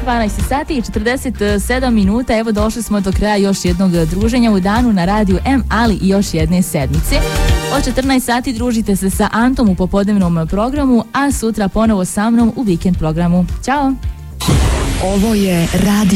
12 sati i 47 minuta. Evo došli smo do kraja još jednog druženja u danu na radiju M, ali i još jedne sedmice. Od 14 sati družite se sa Antom u popodnevnom programu, a sutra ponovo sa mnom u vikend programu. Ćao! Ovo je radio